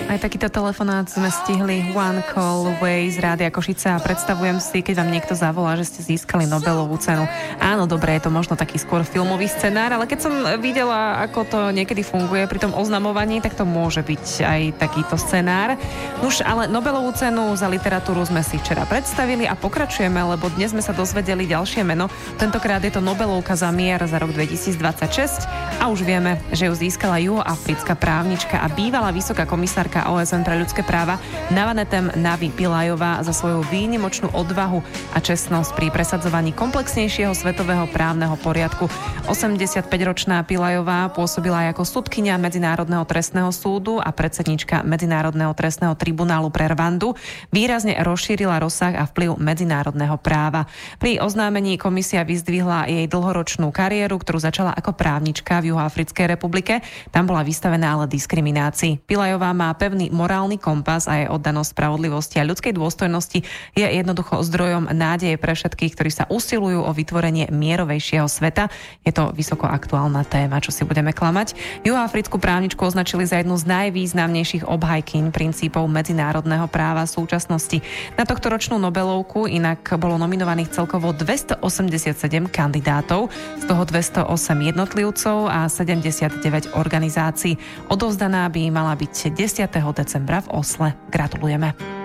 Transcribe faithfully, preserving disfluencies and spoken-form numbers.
Aj takýto telefonát sme stihli. One Call Away z Rádia Košice a predstavujem si, keď vám niekto zavolá, že ste získali Nobelovú cenu. Áno, dobre, je to možno taký skôr filmový scenár, ale keď som videla, ako to niekedy funguje pri tom oznamovaní, tak to môže byť aj takýto scenár. Nuž, ale Nobelovú cenu za literatúru sme si včera predstavili a pokračujeme, lebo dnes sme sa dozvedeli ďalšie meno. Tentokrát je to Nobelovka za mier za rok dvetisícdvadsaťšesť a už vieme, že ju získala juhoafrická právnička a bývalá vysoká komisárka ó es en pre ľudské práva Navanetem Navi Pillajová za svoju výnimočnú odvahu a čestnosť pri presadzovaní komplexnejšieho svetového právneho poriadku. osemdesiatpäťročná Pillajová pôsobila aj ako sudkyňa Medzinárodného trestného súdu a predsednička Medzinárodného trestného tribunálu pre Rwandu. Výrazne rozšírila rozsah a vplyv medzinárodného práva. Pri oznámení komisia vyzdvihla jej dlhoročnú kariéru, ktorú začala ako právnička v Juhoafrickej republike. Tam bola vystavená ale diskriminácii. Pillajová má pevný morálny kompas a jej oddanosť spravodlivosti a ľudskej dôstojnosti je jednoducho zdrojom nádeje pre všetkých, ktorí sa usilujú o vytvorenie mierovejšieho sveta. Je to vysoko aktuálna téma, čo si budeme klamať. Juhoafrickú právničku označili za jednu z najvýznamnejších obhajkyň princípov medzinárodného práva súčasnosti. Na tohtoročnú Nobelovku inak bolo nominovaných celkovo dvestoosemdesiatsedem kandidátov, z toho dvestoosem jednotlivcov a sedemdesiatdeväť organizácií. Odovzdaná by mala byť desiateho decembra v Osle. Gratulujeme.